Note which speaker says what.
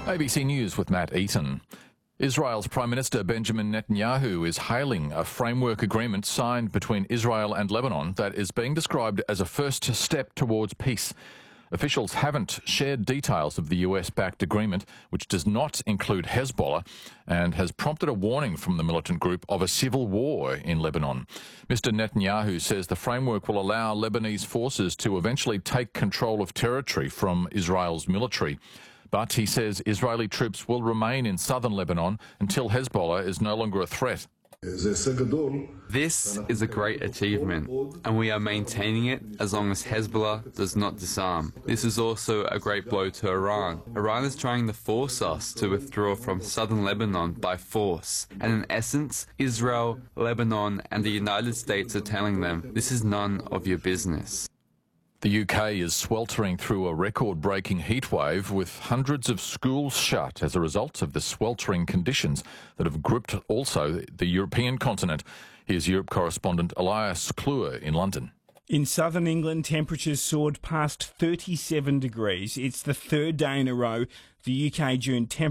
Speaker 1: ABC News with Matt Eaton. Israel's Prime Minister Benjamin Netanyahu is hailing a framework agreement signed between Israel and Lebanon that is being described as a first step towards peace. Officials haven't shared details of the US-backed agreement, which does not include Hezbollah, and has prompted a warning from the militant group of a civil war in Lebanon. Mr. Netanyahu says the framework will allow Lebanese forces to eventually take control of territory from Israel's military. But he says Israeli troops will remain in southern Lebanon until Hezbollah is no longer a threat.
Speaker 2: This is a great achievement, and we are maintaining it as long as Hezbollah does not disarm. This is also a great blow to Iran. Iran is trying to force us to withdraw from southern Lebanon by force, and in essence, Israel, Lebanon, and the United States are telling them, this is none of your business.
Speaker 1: The UK is sweltering through a record-breaking heatwave with hundreds of schools shut as a result of the sweltering conditions that have gripped also the European continent. Here's Europe correspondent Elias Kluwer in London.
Speaker 3: In southern England, temperatures soared past 37 degrees. It's the third day in a row the UK June temperature